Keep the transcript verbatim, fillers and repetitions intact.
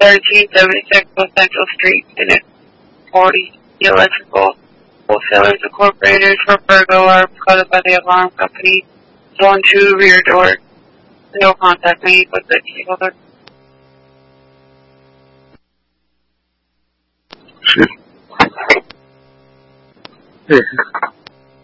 thirteen seventy-six West Central Street, Unit forty, the Electrical Wholesalers Incorporated for burglar alarm caused by the alarm company. Zone two, rear door. No contact made with the key holder. Shit. Yeah.